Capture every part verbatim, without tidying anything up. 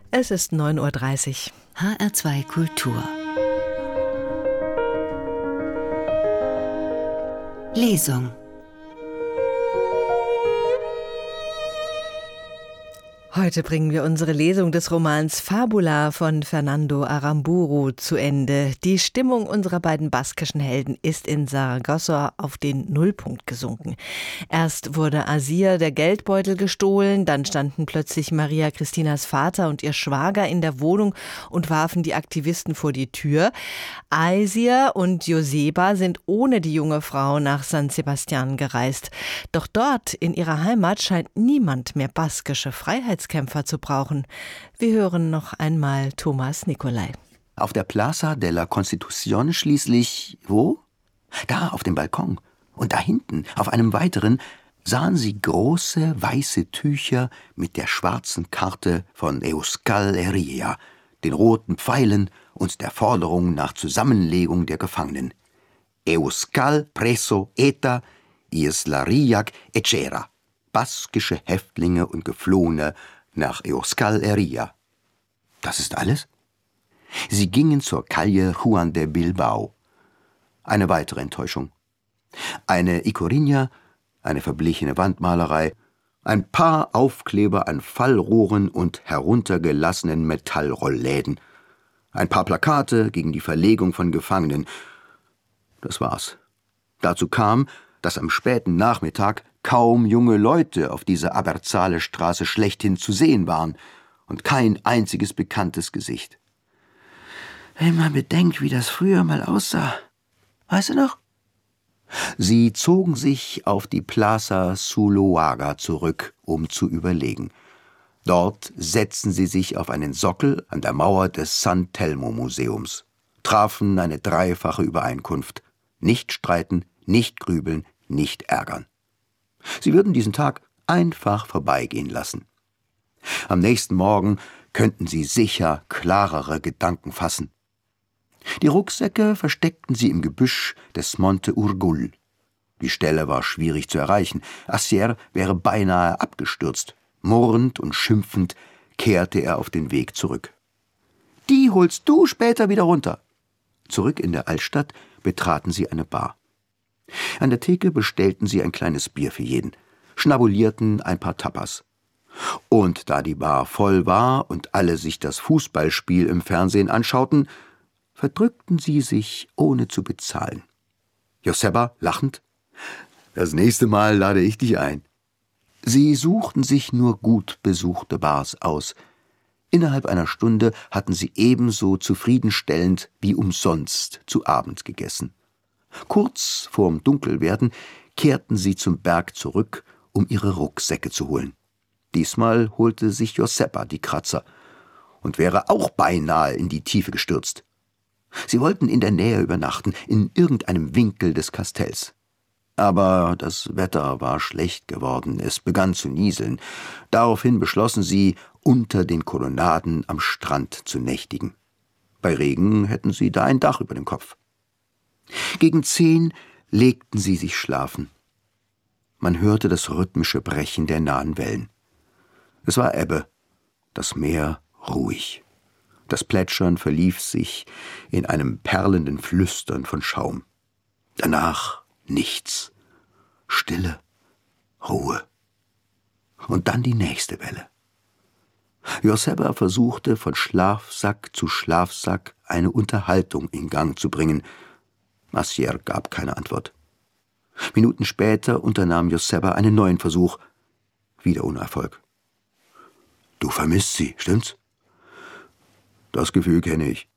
Es ist neun Uhr dreißig. H R zwei Kultur. Lesung. Heute bringen wir unsere Lesung des Romans Fabula von Fernando Aramburu zu Ende. Die Stimmung unserer beiden baskischen Helden ist in Saragossa auf den Nullpunkt gesunken. Erst wurde Asier der Geldbeutel gestohlen, dann standen plötzlich Maria Christinas Vater und ihr Schwager in der Wohnung und warfen die Aktivisten vor die Tür. Asier und Joseba sind ohne die junge Frau nach San Sebastian gereist. Doch dort in ihrer Heimat scheint niemand mehr baskische Freiheitskämpfer zu brauchen. Wir hören noch einmal Thomas Nicolai. Auf der Plaza de la Constitución schließlich, wo? Da, auf dem Balkon. Und da hinten, auf einem weiteren, sahen sie große weiße Tücher mit der schwarzen Karte von Euskal Herria, den roten Pfeilen und der Forderung nach Zusammenlegung der Gefangenen. Euskal preso eta Islariak etcera. Baskische Häftlinge und Geflohene nach Euskal Herria. Das ist alles? Sie gingen zur Calle Juan de Bilbao. Eine weitere Enttäuschung. Eine Icorinha, eine verblichene Wandmalerei, ein paar Aufkleber an Fallrohren und heruntergelassenen Metallrollläden, ein paar Plakate gegen die Verlegung von Gefangenen. Das war's. Dazu kam, dass am späten Nachmittag kaum junge Leute auf dieser Aberzale-Straße schlechthin zu sehen waren und kein einziges bekanntes Gesicht. Wenn man bedenkt, wie das früher mal aussah. Weißt du noch? Sie zogen sich auf die Plaza Zuloaga zurück, um zu überlegen. Dort setzten sie sich auf einen Sockel an der Mauer des San Telmo-Museums, trafen eine dreifache Übereinkunft. Nicht streiten, nicht grübeln, nicht ärgern. Sie würden diesen Tag einfach vorbeigehen lassen. Am nächsten Morgen könnten sie sicher klarere Gedanken fassen. Die Rucksäcke versteckten sie im Gebüsch des Monte Urgul. Die Stelle war schwierig zu erreichen. Asier wäre beinahe abgestürzt. Murrend und schimpfend kehrte er auf den Weg zurück. »Die holst du später wieder runter!« Zurück in der Altstadt betraten sie eine Bar. An der Theke bestellten sie ein kleines Bier für jeden, schnabulierten ein paar Tapas. Und da die Bar voll war und alle sich das Fußballspiel im Fernsehen anschauten, verdrückten sie sich, ohne zu bezahlen. Joseba lachend: »Das nächste Mal lade ich dich ein.« Sie suchten sich nur gut besuchte Bars aus. Innerhalb einer Stunde hatten sie ebenso zufriedenstellend wie umsonst zu Abend gegessen. Kurz vorm Dunkelwerden kehrten sie zum Berg zurück, um ihre Rucksäcke zu holen. Diesmal holte sich Joseba die Kratzer und wäre auch beinahe in die Tiefe gestürzt. Sie wollten in der Nähe übernachten, in irgendeinem Winkel des Kastells. Aber das Wetter war schlecht geworden, es begann zu nieseln. Daraufhin beschlossen sie, unter den Kolonnaden am Strand zu nächtigen. Bei Regen hätten sie da ein Dach über dem Kopf. Gegen zehn legten sie sich schlafen. Man hörte das rhythmische Brechen der nahen Wellen. Es war Ebbe, das Meer ruhig. Das Plätschern verlief sich in einem perlenden Flüstern von Schaum. Danach nichts. Stille, Ruhe. Und dann die nächste Welle. Joseba versuchte, von Schlafsack zu Schlafsack eine Unterhaltung in Gang zu bringen. Asier gab keine Antwort. Minuten später unternahm Joseba einen neuen Versuch. Wieder ohne Erfolg. »Du vermisst sie, stimmt's?« »Das Gefühl kenne ich.«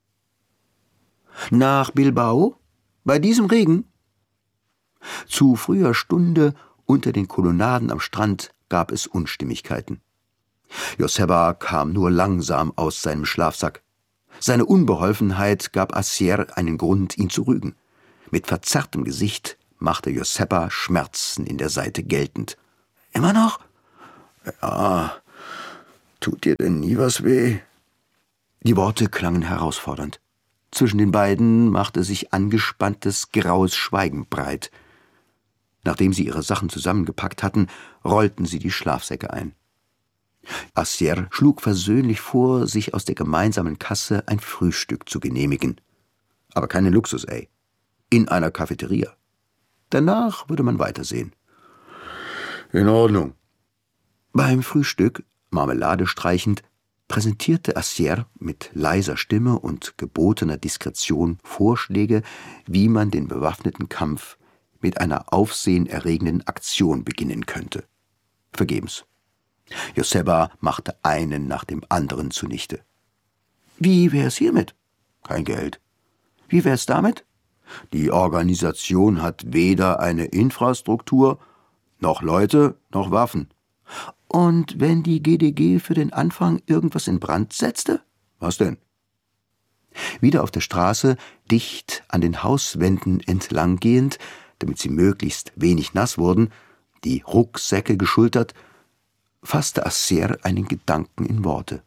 »Nach Bilbao? Bei diesem Regen?« Zu früher Stunde unter den Kolonnaden am Strand gab es Unstimmigkeiten. Joseba kam nur langsam aus seinem Schlafsack. Seine Unbeholfenheit gab Asier einen Grund, ihn zu rügen. Mit verzerrtem Gesicht machte Joseba Schmerzen in der Seite geltend. »Immer noch?« »Ja, tut dir denn nie was weh?« Die Worte klangen herausfordernd. Zwischen den beiden machte sich angespanntes, graues Schweigen breit. Nachdem sie ihre Sachen zusammengepackt hatten, rollten sie die Schlafsäcke ein. Assier schlug versöhnlich vor, sich aus der gemeinsamen Kasse ein Frühstück zu genehmigen. Aber keinen Luxus, ey. In einer Cafeteria. Danach würde man weitersehen. In Ordnung. Beim Frühstück, Marmelade streichend, präsentierte Assier mit leiser Stimme und gebotener Diskretion Vorschläge, wie man den bewaffneten Kampf mit einer aufsehenerregenden Aktion beginnen könnte. Vergebens. Joseba machte einen nach dem anderen zunichte. Wie wär's hiermit? Kein Geld. Wie wär's damit? Die Organisation hat weder eine Infrastruktur, noch Leute, noch Waffen. Und wenn die G D G für den Anfang irgendwas in Brand setzte? Was denn? Wieder auf der Straße, dicht an den Hauswänden entlanggehend, damit sie möglichst wenig nass wurden, die Rucksäcke geschultert, fasste Assier einen Gedanken in Worte.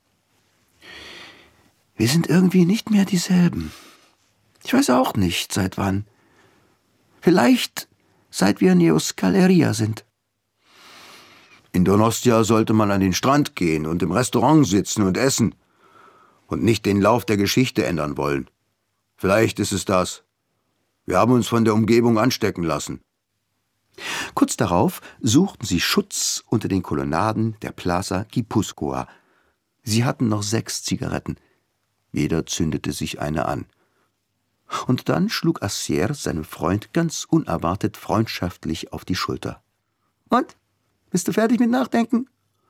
Wir sind irgendwie nicht mehr dieselben. Ich weiß auch nicht, seit wann. Vielleicht, seit wir Neoskaleria sind. In Donostia sollte man an den Strand gehen und im Restaurant sitzen und essen und nicht den Lauf der Geschichte ändern wollen. Vielleicht ist es das. Wir haben uns von der Umgebung anstecken lassen. Kurz darauf suchten sie Schutz unter den Kolonnaden der Plaza Gipuzkoa. Sie hatten noch sechs Zigaretten. Jeder zündete sich eine an. Und dann schlug Assier seinem Freund ganz unerwartet freundschaftlich auf die Schulter. Und? Bist du fertig mit Nachdenken?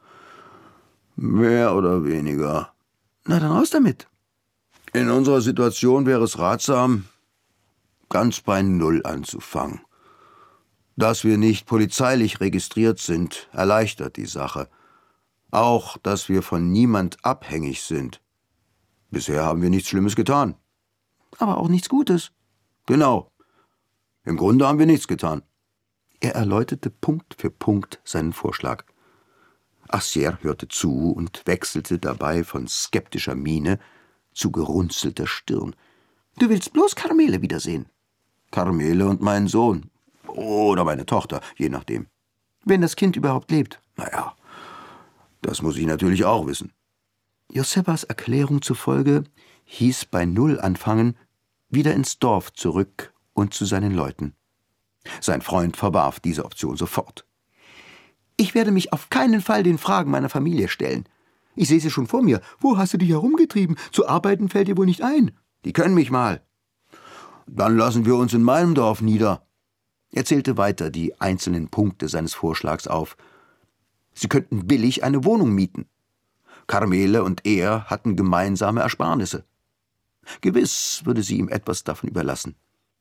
Mehr oder weniger. Na, dann raus damit. In unserer Situation wäre es ratsam, ganz bei Null anzufangen. Dass wir nicht polizeilich registriert sind, erleichtert die Sache. Auch, dass wir von niemand abhängig sind. Bisher haben wir nichts Schlimmes getan. Aber auch nichts Gutes. Genau. Im Grunde haben wir nichts getan. Er erläuterte Punkt für Punkt seinen Vorschlag. Assier hörte zu und wechselte dabei von skeptischer Miene zu gerunzelter Stirn. »Du willst bloß Carmele wiedersehen?« »Carmele und meinen Sohn. Oder meine Tochter, je nachdem. Wenn das Kind überhaupt lebt. Naja, das muss ich natürlich auch wissen.« Josebas Erklärung zufolge hieß bei Null anfangen, wieder ins Dorf zurück und zu seinen Leuten. Sein Freund verwarf diese Option sofort. »Ich werde mich auf keinen Fall den Fragen meiner Familie stellen. Ich sehe sie schon vor mir. Wo hast du dich herumgetrieben? Zu arbeiten fällt dir wohl nicht ein. Die können mich mal.« »Dann lassen wir uns in meinem Dorf nieder.« Er zählte weiter die einzelnen Punkte seines Vorschlags auf. Sie könnten billig eine Wohnung mieten. Carmele und er hatten gemeinsame Ersparnisse. Gewiss würde sie ihm etwas davon überlassen.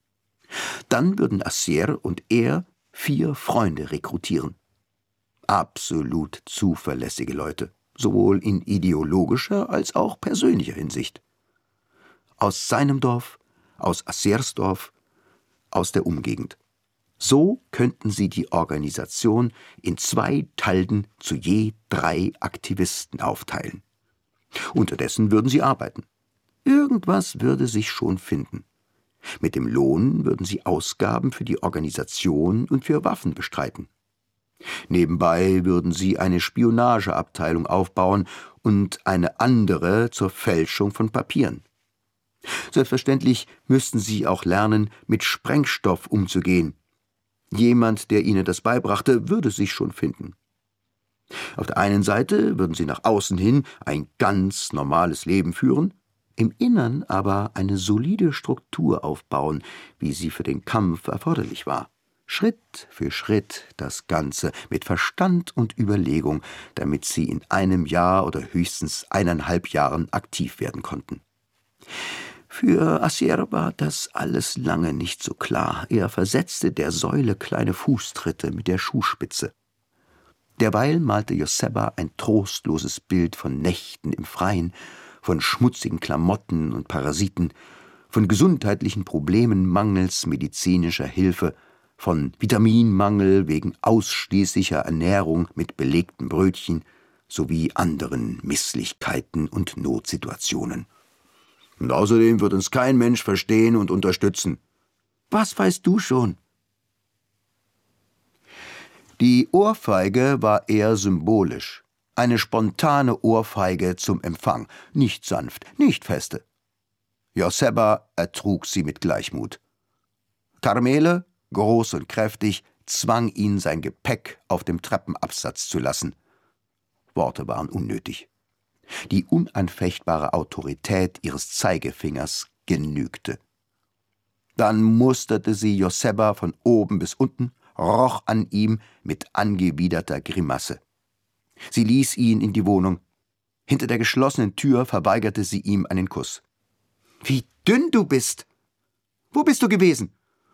Dann würden Assier und er vier Freunde rekrutieren. Absolut zuverlässige Leute, sowohl in ideologischer als auch persönlicher Hinsicht. Aus seinem Dorf, aus Assiers Dorf, aus der Umgegend. So könnten sie die Organisation in zwei Talden zu je drei Aktivisten aufteilen. Unterdessen würden sie arbeiten. Irgendwas würde sich schon finden. Mit dem Lohn würden sie Ausgaben für die Organisation und für Waffen bestreiten. Nebenbei würden sie eine Spionageabteilung aufbauen und eine andere zur Fälschung von Papieren. Selbstverständlich müssten sie auch lernen, mit Sprengstoff umzugehen. Jemand, der ihnen das beibrachte, würde sich schon finden. Auf der einen Seite würden sie nach außen hin ein ganz normales Leben führen, im Innern aber eine solide Struktur aufbauen, wie sie für den Kampf erforderlich war. Schritt für Schritt das Ganze, mit Verstand und Überlegung, damit sie in einem Jahr oder höchstens eineinhalb Jahren aktiv werden konnten. Für Assier war das alles lange nicht so klar. Er versetzte der Säule kleine Fußtritte mit der Schuhspitze. Derweil malte Joseba ein trostloses Bild von Nächten im Freien, von schmutzigen Klamotten und Parasiten, von gesundheitlichen Problemen mangels medizinischer Hilfe, von Vitaminmangel wegen ausschließlicher Ernährung mit belegten Brötchen sowie anderen Misslichkeiten und Notsituationen. Und außerdem wird uns kein Mensch verstehen und unterstützen. Was weißt du schon? Die Ohrfeige war eher symbolisch. Eine spontane Ohrfeige zum Empfang, nicht sanft, nicht feste. Joseba ertrug sie mit Gleichmut. Carmele, groß und kräftig, zwang ihn, sein Gepäck auf dem Treppenabsatz zu lassen. Worte waren unnötig. Die unanfechtbare Autorität ihres Zeigefingers genügte. Dann musterte sie Joseba von oben bis unten, roch an ihm mit angewiderter Grimasse. Sie ließ ihn in die Wohnung. Hinter der geschlossenen Tür verweigerte sie ihm einen Kuss. »Wie dünn du bist! Wo bist du gewesen?«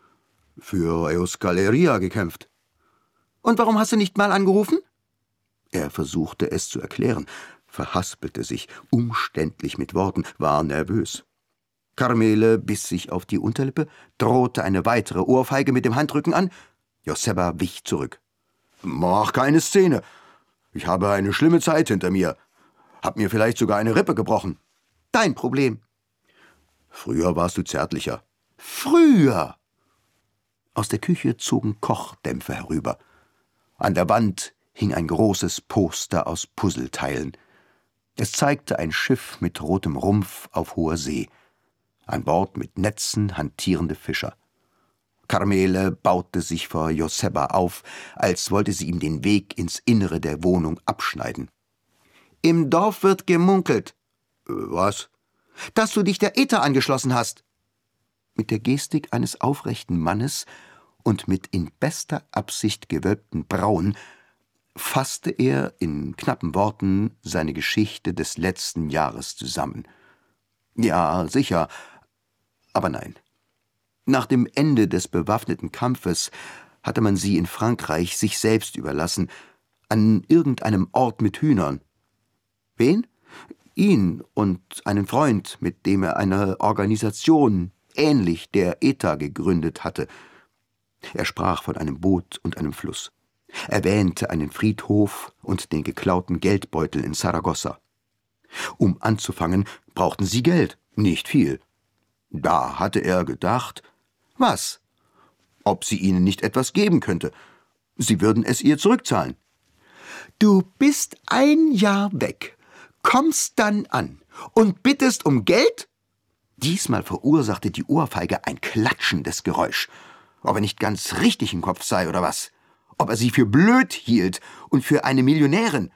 »Für Euskaleria gekämpft.« »Und warum hast du nicht mal angerufen?« Er versuchte es zu erklären, verhaspelte sich umständlich mit Worten, war nervös. Carmele biss sich auf die Unterlippe, drohte eine weitere Ohrfeige mit dem Handrücken an. Joseba wich zurück. »Mach keine Szene. Ich habe eine schlimme Zeit hinter mir. Hab mir vielleicht sogar eine Rippe gebrochen.« »Dein Problem.« »Früher warst du zärtlicher.« »Früher!« Aus der Küche zogen Kochdämpfe herüber. An der Wand hing ein großes Poster aus Puzzleteilen. Es zeigte ein Schiff mit rotem Rumpf auf hoher See. An Bord mit Netzen hantierende Fischer. Carmele baute sich vor Joseba auf, als wollte sie ihm den Weg ins Innere der Wohnung abschneiden. »Im Dorf wird gemunkelt.« Äh, »Was?« »Dass du dich der ETA angeschlossen hast.« Mit der Gestik eines aufrechten Mannes und mit in bester Absicht gewölbten Brauen fasste er in knappen Worten seine Geschichte des letzten Jahres zusammen. Ja, sicher, aber nein. Nach dem Ende des bewaffneten Kampfes hatte man sie in Frankreich sich selbst überlassen, an irgendeinem Ort mit Hühnern. Wen? Ihn und einen Freund, mit dem er eine Organisation ähnlich der ETA gegründet hatte. Er sprach von einem Boot und einem Fluss, erwähnte einen Friedhof und den geklauten Geldbeutel in Saragossa. Um anzufangen, brauchten sie Geld, nicht viel. Da hatte er gedacht, was? Ob sie ihnen nicht etwas geben könnte. Sie würden es ihr zurückzahlen. »Du bist ein Jahr weg, kommst dann an und bittest um Geld?« Diesmal verursachte die Ohrfeige ein klatschendes Geräusch. Ob er nicht ganz richtig im Kopf sei oder was? Ob er sie für blöd hielt und für eine Millionärin?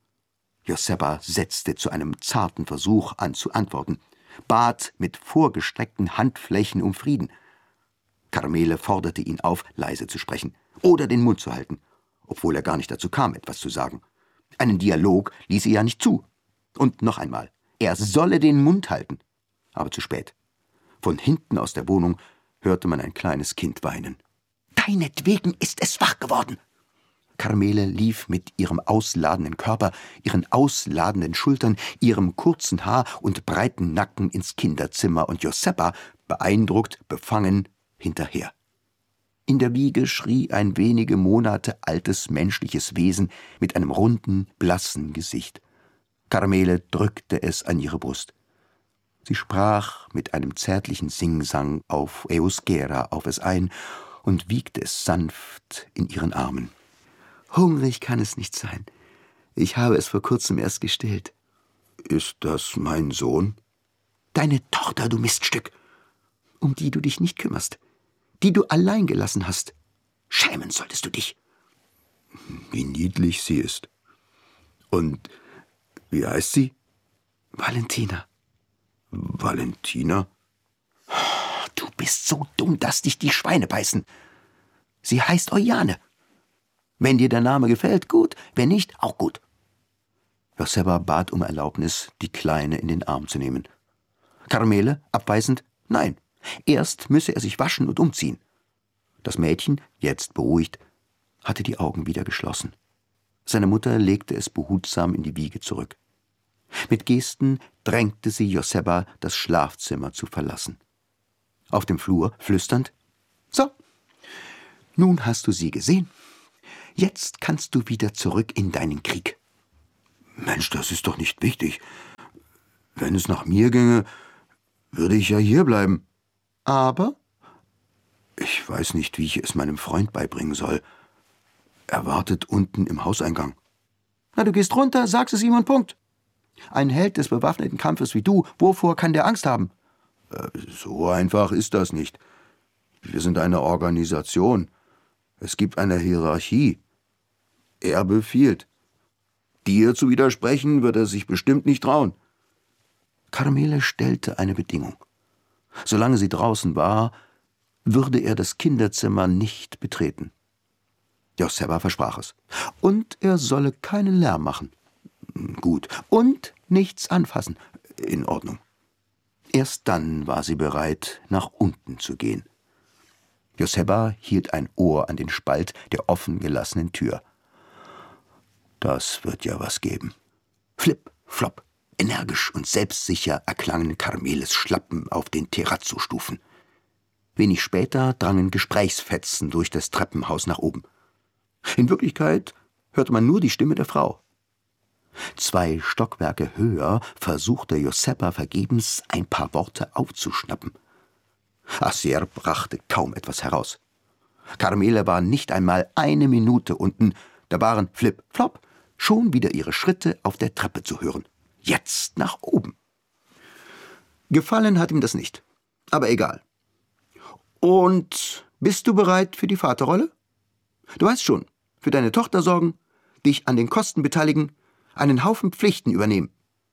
Joseba setzte zu einem zarten Versuch an zu antworten, bat mit vorgestreckten Handflächen um Frieden. Carmele forderte ihn auf, leise zu sprechen oder den Mund zu halten, obwohl er gar nicht dazu kam, etwas zu sagen. Einen Dialog ließ sie ja nicht zu. Und noch einmal, er solle den Mund halten. Aber zu spät. Von hinten aus der Wohnung hörte man ein kleines Kind weinen. »Deinetwegen ist es wach geworden!« Carmele lief mit ihrem ausladenden Körper, ihren ausladenden Schultern, ihrem kurzen Haar und breiten Nacken ins Kinderzimmer und Joseba, beeindruckt, befangen, hinterher. In der Wiege schrie ein wenige Monate altes menschliches Wesen mit einem runden, blassen Gesicht. Carmele drückte es an ihre Brust. Sie sprach mit einem zärtlichen Singsang auf Euskera auf es ein und wiegte es sanft in ihren Armen. »Hungrig kann es nicht sein. Ich habe es vor kurzem erst gestillt.« »Ist das mein Sohn?« »Deine Tochter, du Miststück, um die du dich nicht kümmerst, die du allein gelassen hast. Schämen solltest du dich.« »Wie niedlich sie ist. Und wie heißt sie?« »Valentina.« »Valentina?« »Du bist so dumm, dass dich die Schweine beißen. Sie heißt Eujane. Wenn dir der Name gefällt, gut, wenn nicht, auch gut.« Joseba bat um Erlaubnis, die Kleine in den Arm zu nehmen. Carmele, abweisend, nein, erst müsse er sich waschen und umziehen. Das Mädchen, jetzt beruhigt, hatte die Augen wieder geschlossen. Seine Mutter legte es behutsam in die Wiege zurück. Mit Gesten drängte sie Joseba, das Schlafzimmer zu verlassen. Auf dem Flur flüsternd, »So, nun hast du sie gesehen. Jetzt kannst du wieder zurück in deinen Krieg.« »Mensch, das ist doch nicht wichtig. Wenn es nach mir ginge, würde ich ja hier bleiben.« »Aber?« »Ich weiß nicht, wie ich es meinem Freund beibringen soll. Er wartet unten im Hauseingang.« Na, du gehst runter, sagst es ihm und Punkt. Ein Held des bewaffneten Kampfes wie du, wovor kann der Angst haben? Äh, so einfach ist das nicht. Wir sind eine Organisation. Es gibt eine Hierarchie. Er befiehlt. Dir zu widersprechen, wird er sich bestimmt nicht trauen. Carmele stellte eine Bedingung. Solange sie draußen war, würde er das Kinderzimmer nicht betreten. Joseba versprach es. Und er solle keinen Lärm machen. Gut. Und nichts anfassen. In Ordnung. Erst dann war sie bereit, nach unten zu gehen. Joseba hielt ein Ohr an den Spalt der offen gelassenen Tür. Das wird ja was geben. Flip, flop, energisch und selbstsicher erklangen Carmeles Schlappen auf den Terrazzo-Stufen. Wenig später drangen Gesprächsfetzen durch das Treppenhaus nach oben. In Wirklichkeit hörte man nur die Stimme der Frau. Zwei Stockwerke höher versuchte Joseba vergebens, ein paar Worte aufzuschnappen. Assier brachte kaum etwas heraus. Carmele war nicht einmal eine Minute unten, da waren Flip, Flop schon wieder ihre Schritte auf der Treppe zu hören. Jetzt nach oben. Gefallen hat ihm das nicht, aber egal. Und bist du bereit für die Vaterrolle? Du weißt schon, für deine Tochter sorgen, dich an den Kosten beteiligen, einen Haufen Pflichten übernehmen.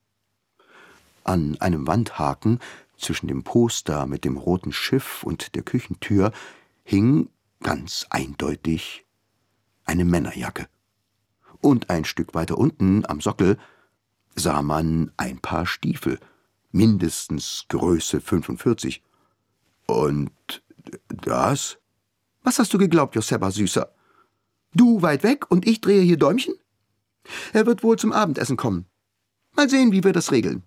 An einem Wandhaken zwischen dem Poster mit dem roten Schiff und der Küchentür hing ganz eindeutig eine Männerjacke. Und ein Stück weiter unten am Sockel sah man ein Paar Stiefel, mindestens Größe fünfundvierzig. Und das? Was hast du geglaubt, Joseba, Süßer? Du weit weg und ich drehe hier Däumchen? Er wird wohl zum Abendessen kommen. Mal sehen, wie wir das regeln.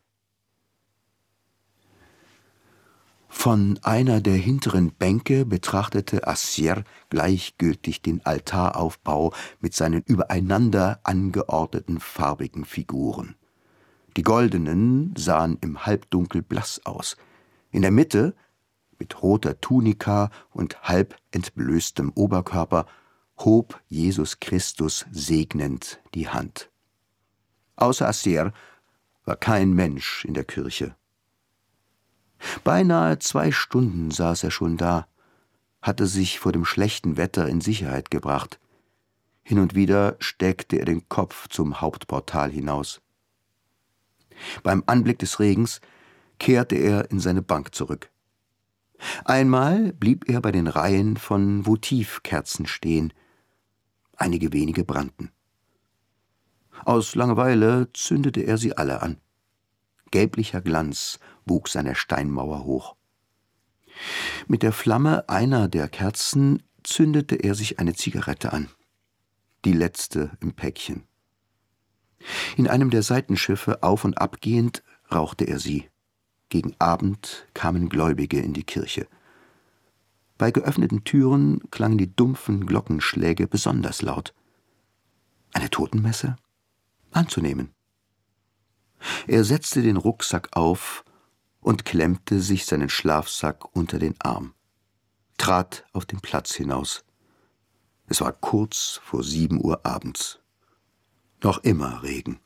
Von einer der hinteren Bänke betrachtete Assier gleichgültig den Altaraufbau mit seinen übereinander angeordneten farbigen Figuren. Die goldenen sahen im Halbdunkel blass aus. In der Mitte, mit roter Tunika und halb entblößtem Oberkörper, hob Jesus Christus segnend die Hand. Außer Assier war kein Mensch in der Kirche. Beinahe zwei Stunden saß er schon da, hatte sich vor dem schlechten Wetter in Sicherheit gebracht. Hin und wieder steckte er den Kopf zum Hauptportal hinaus. Beim Anblick des Regens kehrte er in seine Bank zurück. Einmal blieb er bei den Reihen von Votivkerzen stehen. Einige wenige brannten. Aus Langeweile zündete er sie alle an. Gelblicher Glanz wuchs seiner Steinmauer hoch. Mit der Flamme einer der Kerzen zündete er sich eine Zigarette an. Die letzte im Päckchen. In einem der Seitenschiffe auf und ab gehend rauchte er sie. Gegen Abend kamen Gläubige in die Kirche. Bei geöffneten Türen klangen die dumpfen Glockenschläge besonders laut. Eine Totenmesse? Anzunehmen. Er setzte den Rucksack auf und klemmte sich seinen Schlafsack unter den Arm, trat auf den Platz hinaus. Es war kurz vor sieben Uhr abends. Noch immer Regen.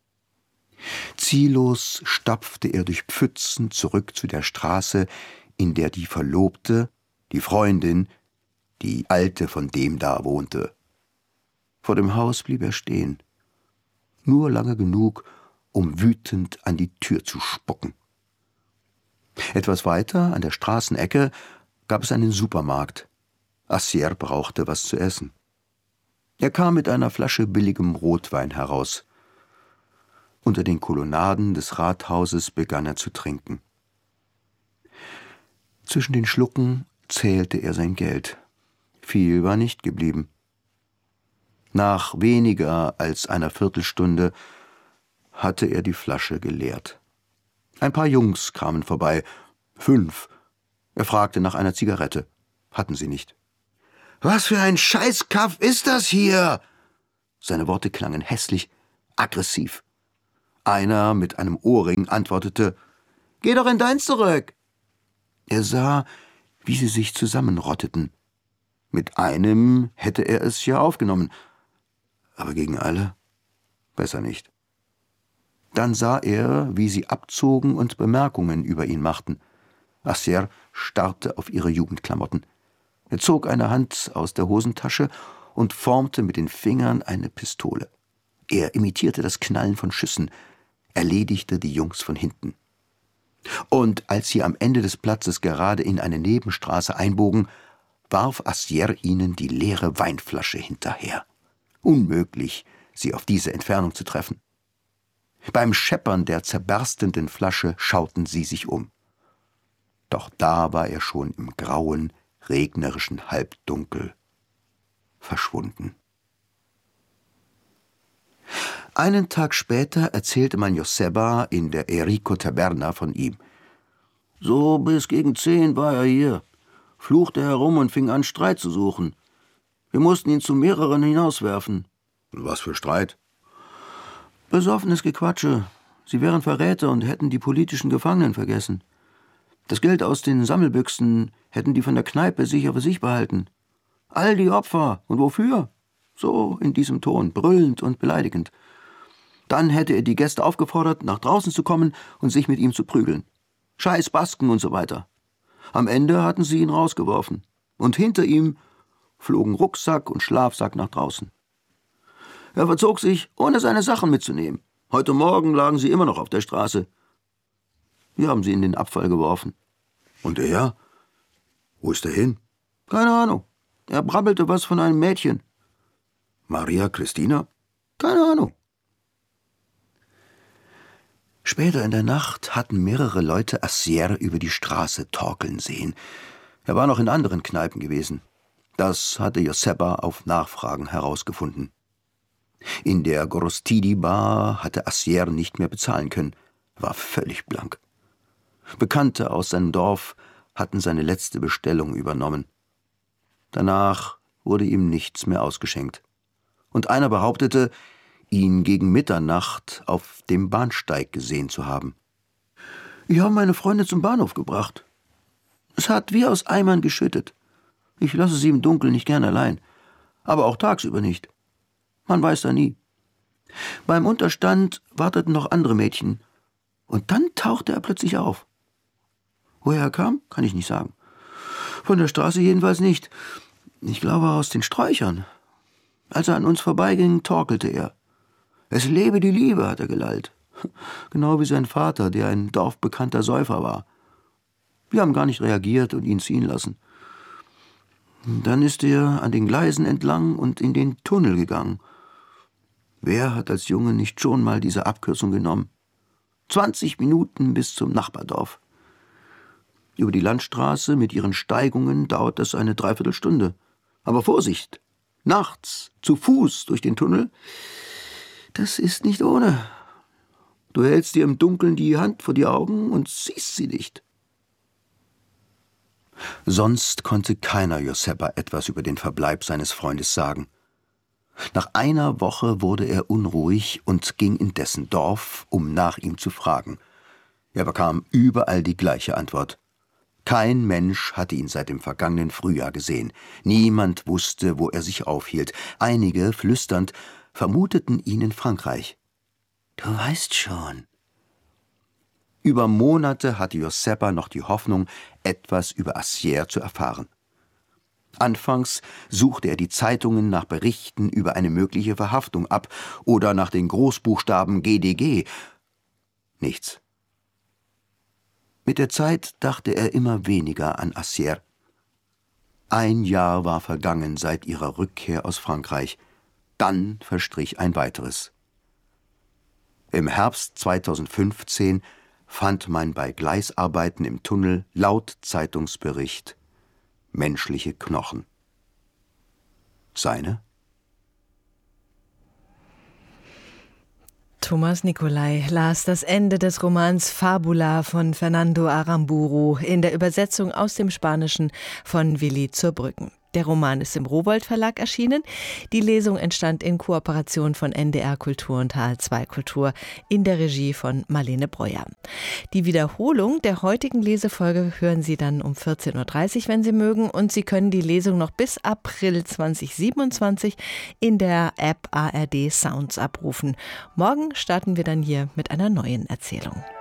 Ziellos stapfte er durch Pfützen zurück zu der Straße, in der die Verlobte, die Freundin, die Alte von dem da wohnte. Vor dem Haus blieb er stehen, nur lange genug, um wütend an die Tür zu spucken. Etwas weiter, an der Straßenecke, gab es einen Supermarkt. Assier brauchte was zu essen. Er kam mit einer Flasche billigem Rotwein heraus. Unter den Kolonnaden des Rathauses begann er zu trinken. Zwischen den Schlucken zählte er sein Geld. Viel war nicht geblieben. Nach weniger als einer Viertelstunde hatte er die Flasche geleert. Ein paar Jungs kamen vorbei. Fünf. Er fragte nach einer Zigarette. Hatten sie nicht. »Was für ein Scheißkaff ist das hier?« Seine Worte klangen hässlich, aggressiv. Einer mit einem Ohrring antwortete, »Geh doch in deins zurück!« Er sah, wie sie sich zusammenrotteten. Mit einem hätte er es ja aufgenommen, aber gegen alle? Besser nicht. Dann sah er, wie sie abzogen und Bemerkungen über ihn machten. Assier starrte auf ihre Jugendklamotten. Er zog eine Hand aus der Hosentasche und formte mit den Fingern eine Pistole. Er imitierte das Knallen von Schüssen, erledigte die Jungs von hinten. Und als sie am Ende des Platzes gerade in eine Nebenstraße einbogen, warf Assier ihnen die leere Weinflasche hinterher. Unmöglich, sie auf diese Entfernung zu treffen. Beim Scheppern der zerberstenden Flasche schauten sie sich um. Doch da war er schon im grauen, regnerischen Halbdunkel verschwunden. Einen Tag später erzählte man Joseba in der Enrico Taberna von ihm. So bis gegen zehn war er hier, fluchte herum und fing an, Streit zu suchen. Wir mussten ihn zu mehreren hinauswerfen. Was für Streit? Besoffenes Gequatsche. Sie wären Verräter und hätten die politischen Gefangenen vergessen. Das Geld aus den Sammelbüchsen hätten die von der Kneipe sicher für sich behalten. All die Opfer. Und wofür? So in diesem Ton, brüllend und beleidigend. Dann hätte er die Gäste aufgefordert, nach draußen zu kommen und sich mit ihm zu prügeln. Scheiß Basken und so weiter. Am Ende hatten sie ihn rausgeworfen. Und hinter ihm flogen Rucksack und Schlafsack nach draußen. Er verzog sich, ohne seine Sachen mitzunehmen. Heute Morgen lagen sie immer noch auf der Straße. Wir haben sie in den Abfall geworfen. Und er? Wo ist er hin? Keine Ahnung. Er brabbelte was von einem Mädchen. Maria Christina? Keine Ahnung. Später in der Nacht hatten mehrere Leute Assier über die Straße torkeln sehen. Er war noch in anderen Kneipen gewesen. Das hatte Joseba auf Nachfragen herausgefunden. In der Gorostidi-Bar hatte Assier nicht mehr bezahlen können, war völlig blank. Bekannte aus seinem Dorf hatten seine letzte Bestellung übernommen. Danach wurde ihm nichts mehr ausgeschenkt. Und einer behauptete, ihn gegen Mitternacht auf dem Bahnsteig gesehen zu haben. Ich habe meine Freunde zum Bahnhof gebracht. Es hat wie aus Eimern geschüttet. Ich lasse sie im Dunkeln nicht gern allein, aber auch tagsüber nicht. Man weiß da nie. Beim Unterstand warteten noch andere Mädchen, und dann tauchte er plötzlich auf. Woher er kam, kann ich nicht sagen. Von der Straße jedenfalls nicht. Ich glaube aus den Sträuchern. Als er an uns vorbeiging, torkelte er. Es lebe die Liebe, hat er gelallt. Genau wie sein Vater, der ein dorfbekannter Säufer war. Wir haben gar nicht reagiert und ihn ziehen lassen. Dann ist er an den Gleisen entlang und in den Tunnel gegangen. Wer hat als Junge nicht schon mal diese Abkürzung genommen? Zwanzig Minuten bis zum Nachbardorf. Über die Landstraße mit ihren Steigungen dauert das eine Dreiviertelstunde. Aber Vorsicht! Nachts, zu Fuß durch den Tunnel, das ist nicht ohne. Du hältst dir im Dunkeln die Hand vor die Augen und siehst sie nicht. Sonst konnte keiner Joseba etwas über den Verbleib seines Freundes sagen. Nach einer Woche wurde er unruhig und ging in dessen Dorf, um nach ihm zu fragen. Er bekam überall die gleiche Antwort. Kein Mensch hatte ihn seit dem vergangenen Frühjahr gesehen. Niemand wusste, wo er sich aufhielt. Einige, flüsternd, vermuteten ihn in Frankreich. Du weißt schon. Über Monate hatte Joseba noch die Hoffnung, etwas über Assier zu erfahren. Anfangs suchte er die Zeitungen nach Berichten über eine mögliche Verhaftung ab oder nach den Großbuchstaben G D G. Nichts. Mit der Zeit dachte er immer weniger an Assier. Ein Jahr war vergangen seit ihrer Rückkehr aus Frankreich. Dann verstrich ein weiteres. Im Herbst zweitausendfünfzehn fand man bei Gleisarbeiten im Tunnel laut Zeitungsbericht menschliche Knochen. Seine? Thomas Nicolai las das Ende des Romans Fabula von Fernando Aramburu in der Übersetzung aus dem Spanischen von Willi Zurbrüggen. Der Roman ist im Rowohlt Verlag erschienen. Die Lesung entstand in Kooperation von N D R Kultur und H L zwei Kultur in der Regie von Marlene Breuer. Die Wiederholung der heutigen Lesefolge hören Sie dann um vierzehn Uhr dreißig, wenn Sie mögen. Und Sie können die Lesung noch bis April zweitausendsiebenundzwanzig in der App A R D Sounds abrufen. Morgen starten wir dann hier mit einer neuen Erzählung.